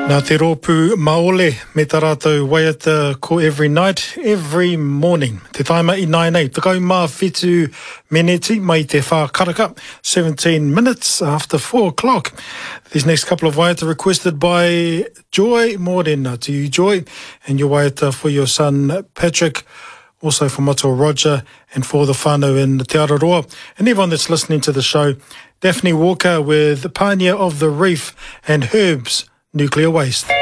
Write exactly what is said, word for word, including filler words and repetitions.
Nā te rōpū maole me tā rātou waiata ko every night, every morning. Te taima i nai nei, takau mā whetū meneti mai te whākaraka, seventeen minutes after four o'clock. These next couple of waiata requested by Joy Morena. To you, Joy, and your waiata for your son Patrick, also for Moto Roger, and for the whānau in Te Araroa. And everyone that's listening to the show, Daphne Walker with Pioneer of the Reef and Herbs Nuclear Waste.